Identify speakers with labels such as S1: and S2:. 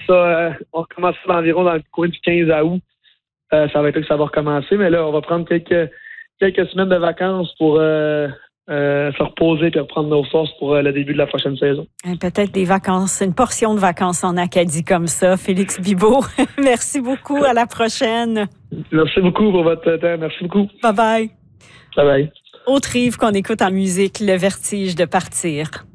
S1: on recommence ça environ dans le coin du 15 août. Ça va être là que ça va recommencer, mais là, on va prendre quelques semaines de vacances pour se reposer et reprendre nos forces pour le début de la prochaine saison.
S2: Peut-être des vacances, une portion de vacances en Acadie comme ça. Félix Bibeau, merci beaucoup. À la prochaine.
S1: Merci beaucoup pour votre temps. Merci beaucoup.
S2: Bye-bye.
S1: Bye-bye.
S2: Autre Yves qu'on écoute en musique, Le vertige de partir.